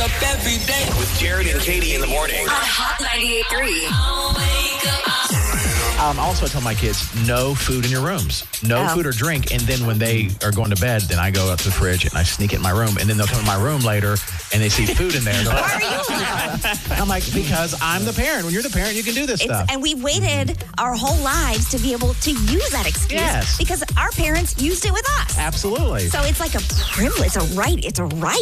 up every day with Jared and Katie in the morning. On Hot 98.3. Also, I tell my kids, no food in your rooms. No food or drink. And then when they are going to bed, then I go up to the fridge and I sneak it in my room. And then they'll come to my room later and they see food in there. Why are you that? I'm like, because I'm the parent. When you're the parent, you can do this stuff. And we waited our whole lives to be able to use that excuse. Yes. Because our parents used it with us. Absolutely. So it's like a privilege. It's a right.